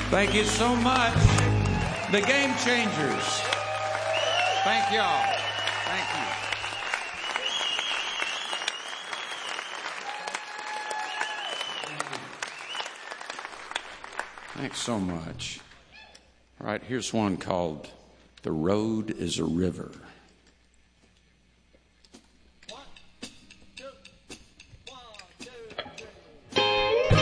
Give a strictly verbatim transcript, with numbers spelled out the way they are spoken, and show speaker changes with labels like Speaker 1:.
Speaker 1: Thank you so much. The Game Changers. Thank y'all. Thank you. Thanks so much. All right, here's one called The Road is a River.